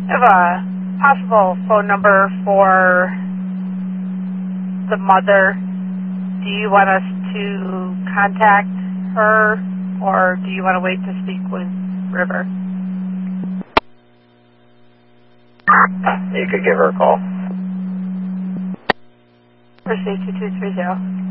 I have a possible phone number for the mother. Do you want us to contact her, or do you want to wait to speak with River? You could give her a call. First 2230.